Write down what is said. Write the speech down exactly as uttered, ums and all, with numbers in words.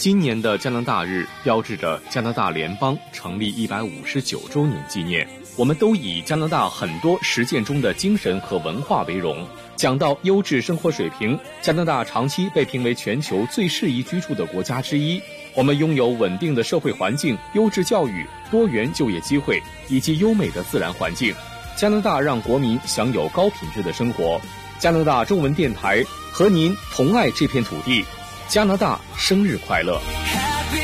今年的加拿大日标志着加拿大联邦成立一百五十九周年纪念。我们都以加拿大很多实践中的精神和文化为荣。讲到优质生活水平，加拿大长期被评为全球最适宜居住的国家之一。我们拥有稳定的社会环境、优质教育、多元就业机会以及优美的自然环境。加拿大让国民享有高品质的生活。加拿大中文电台和您同爱这片土地。加拿大生日快乐！